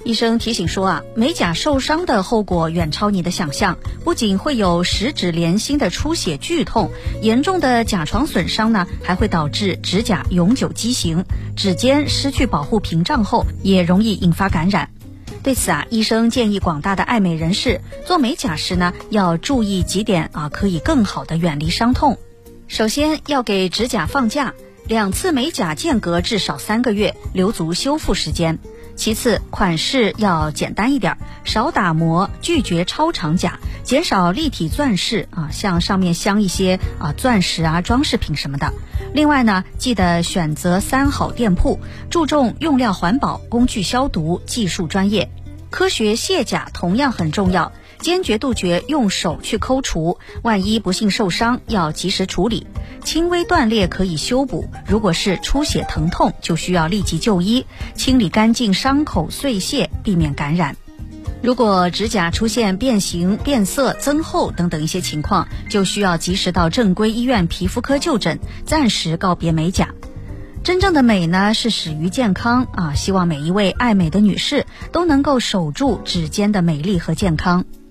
医生提醒说美甲受伤的后果远超你的想象，不仅会有十指连心的出血剧痛，严重的甲床损伤呢，还会导致指甲永久畸形，指尖失去保护屏障后，也容易引发感染。对此医生建议广大的爱美人士做美甲时呢，要注意几点可以更好的远离伤痛。首先要给指甲放假，2次美甲间隔至少3个月，留足修复时间。其次，款式要简单一点，少打磨，拒绝超长甲，减少立体钻饰像上面镶一些钻石装饰品什么的。另外呢，记得选择3好店铺，注重用料环保，工具消毒，技术专业。科学卸甲同样很重要，坚决杜绝用手去抠除，万一不幸受伤要及时处理。轻微断裂可以修补，如果是出血疼痛，就需要立即就医，清理干净伤口碎屑，避免感染。如果指甲出现变形、变色、增厚等等一些情况，就需要及时到正规医院皮肤科就诊，暂时告别美甲。真正的美呢，是始于健康希望每一位爱美的女士都能够守住指尖的美丽和健康。